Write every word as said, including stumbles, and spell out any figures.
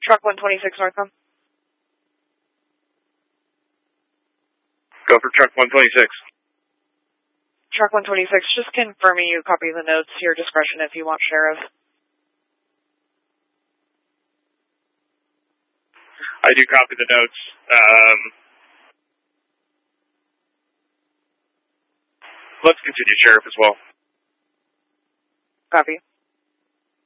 Truck one twenty-six Northcom. Go for truck one twenty-six. Truck one twenty-six, just confirming you copy the notes, your discretion if you want sheriff. I do copy the notes. Um, let's continue sheriff as well. Copy.